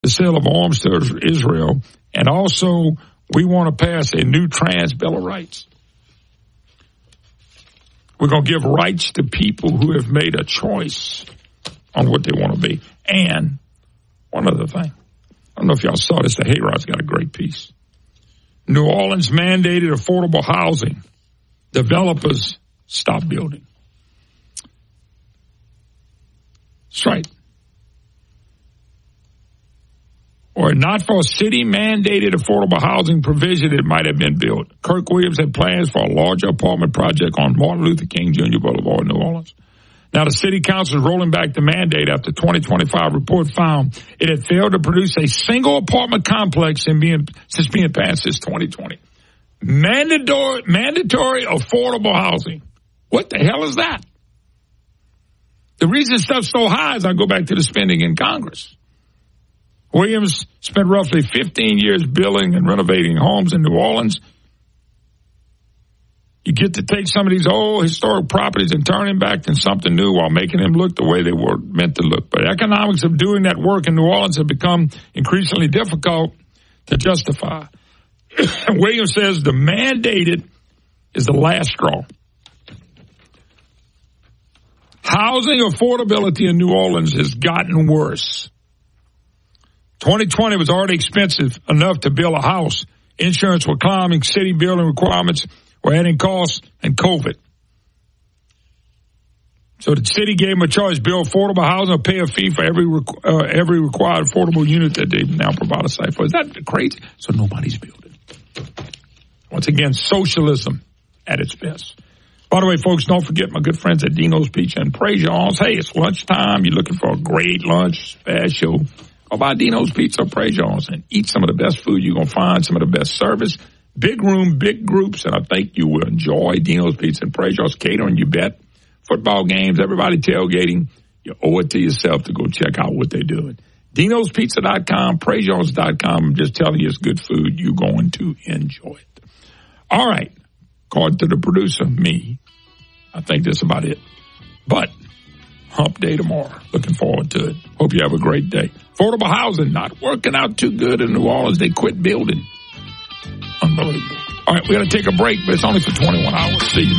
the sale of arms to Israel, and also we want to pass a new trans Bill of Rights. We're going to give rights to people who have made a choice on what they want to be. And one other thing. I don't know if y'all saw this. The Hayrod's got a great piece. New Orleans mandated affordable housing. Developers stop building. That's right. Or not for a city-mandated affordable housing provision that might have been built. Kirk Williams had plans for a larger apartment project on Martin Luther King Jr. Boulevard in New Orleans. Now, the city council is rolling back the mandate after 2025 report found it had failed to produce a single apartment complex since being passed since 2020. Mandatory affordable housing. What the hell is that? The reason stuff's so high is I go back to the spending in Congress. Williams spent roughly 15 years building and renovating homes in New Orleans. You get to take some of these old historic properties and turn them back into something new while making them look the way they were meant to look. But economics of doing that work in New Orleans have become increasingly difficult to justify. Williams says the mandated is the last straw. Housing affordability in New Orleans has gotten worse. 2020 was already expensive enough to build a house. Insurance were climbing, city building requirements were adding costs, and COVID. So the city gave them a choice: build affordable housing or pay a fee for every required affordable unit that they now provide a site for. Is that crazy? So nobody's building. Once again, socialism at its best. By the way, folks, don't forget my good friends at Dino's Pizza and Praise Yours. Hey, it's lunchtime. You're looking for a great lunch special. Go by Dino's Pizza or Praise Yours and eat some of the best food you're going to find, some of the best service. Big room, big groups, and I think you will enjoy Dino's Pizza and Praise Yours. Catering, you bet. Football games, everybody tailgating. You owe it to yourself to go check out what they're doing. Dino'sPizza.com, PraiseYours.com. I'm just telling you, it's good food. You're going to enjoy it. All right. According to the producer, me, I think that's about it. But hump day tomorrow. Looking forward to it. Hope you have a great day. Affordable housing not working out too good in New Orleans. They quit building. Unbelievable. All right, we got to take a break, but it's only for 21 hours. See you.